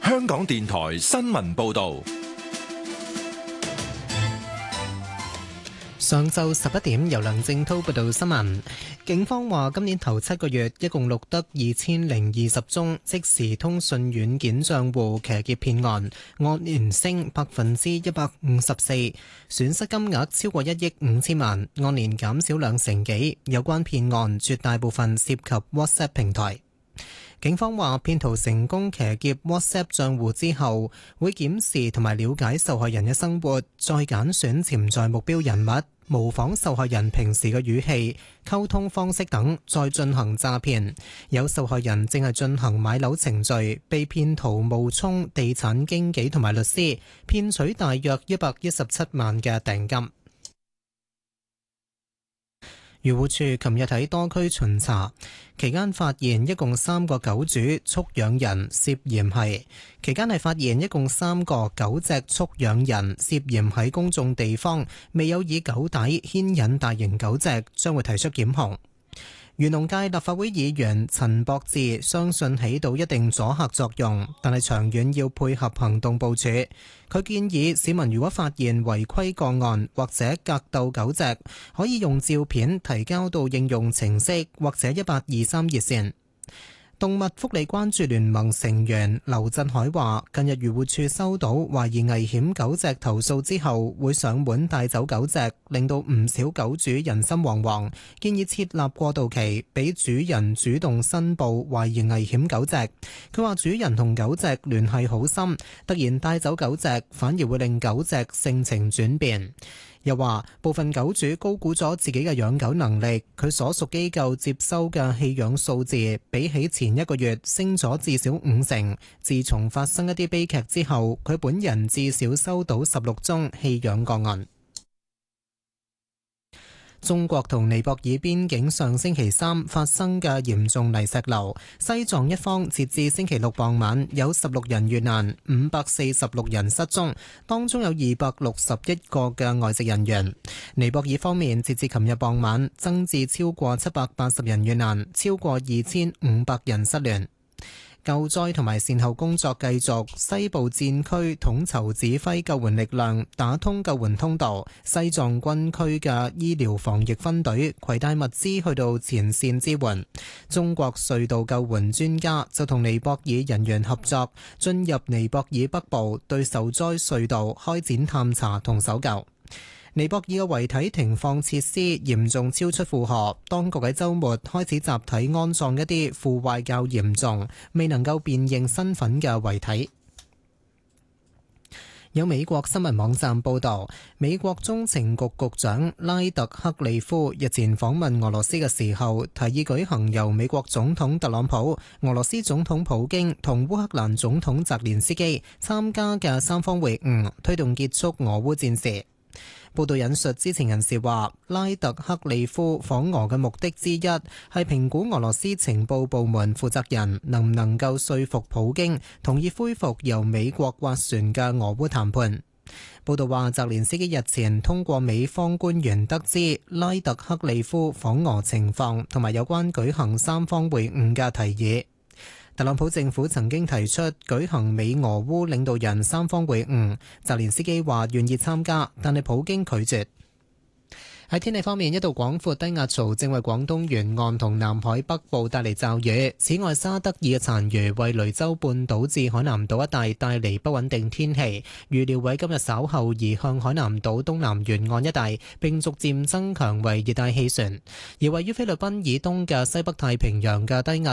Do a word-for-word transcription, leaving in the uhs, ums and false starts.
香港電台新聞報道。 上晝十一點，由梁正滔報道新聞。警方話，今年頭七個月，一共錄得二千零二十宗即時通訊軟件賬戶騎劫騙案，按年升百分之一百五十四，損失金額超過一億五千萬，按年減少兩成幾。有關騙案絕大部分涉及 WhatsApp 平台。警方話，騙徒成功騎劫 WhatsApp 賬戶之後，會檢視同埋了解受害人嘅生活，再揀選潛在目標人物，模仿受害人平時嘅語氣、溝通方式等，再進行詐騙。有受害人正係進行買樓程序，被騙徒冒充地產經紀同埋律師，騙取大約一百一十七萬嘅訂金。漁護署琴日喺多區巡查期間，發現一共三個狗主畜養人涉嫌係期間係發現一共三個狗隻畜養人涉嫌喺公眾地方未有以狗帶牽引大型狗隻，將會提出檢控。漁農界立法會議員陳博志相信起到一定阻嚇作用，但係長遠要配合行動部署。佢建議市民如果發現違規個案或者格鬥狗隻，可以用照片提交到應用程式或者一八二三熱線。動物福利關注聯盟成員劉振海話，近日漁護署收到懷疑危險狗隻投訴之後，會上門帶走狗隻，令到唔少狗主人心惶惶，建議設立過渡期，俾主人主動申報懷疑危險狗隻。佢話主人同狗隻聯繫好深，突然帶走狗隻，反而會令狗隻性情轉變。又話部分狗主高估咗自己嘅養狗能力，佢所屬機構接收嘅棄養數字比起前一個月升咗至少五成。自從發生一啲悲劇之後，佢本人至少收到十六宗棄養個案。中國同尼泊爾邊境上星期三發生嘅嚴重泥石流，西藏一方截至星期六傍晚有十六人遇難，五百四十六人失蹤，當中有二百六十一個嘅外籍人員。尼泊爾方面截至琴日傍晚增至超過七百八十人遇難，超過二千五百人失聯。救災同埋善後工作繼續，西部戰區統籌指揮救援力量打通救援通道，西藏軍區嘅醫療防疫分隊攜帶物資去到前線支援。中國隧道救援專家就同尼泊爾人員合作，進入尼泊爾北部對受災隧道開展探查同搜救。尼泊爾嘅遺體停放設施嚴重超出負荷，當局喺週末開始集體安葬一啲腐壞較嚴重、未能夠辨認身份嘅遺體。有美國新聞網站報導，美國中情局局長拉特克利夫日前訪問俄羅斯嘅時候，提議舉行由美國總統特朗普、俄羅斯總統普京同烏克蘭總統澤連斯基參加嘅三方會晤，推動結束俄烏戰事。報道引述知情人士話，拉特克利夫訪俄嘅目的之一係評估俄羅斯情報部門負責人能唔能夠說服普京同意恢復由美國斡旋嘅俄烏談判。報道話，澤連斯基日前通過美方官員得知拉特克利夫訪俄情況同埋有關舉行三方會晤嘅提議。特朗普政府曾經提出舉行美俄烏領導人三方會晤，澤連斯基話願意參加，但係普京拒絕。喺天氣方面，一道廣闊低壓槽正為廣東沿岸同南海北部帶嚟驟雨。此外，沙德爾嘅殘餘為雷州半島至海南島一帶帶嚟不穩定天氣，預料喺今日稍後移向海南島東南沿岸一帶，並逐漸增強為熱帶氣旋。而位於菲律賓以東嘅西北太平洋嘅低壓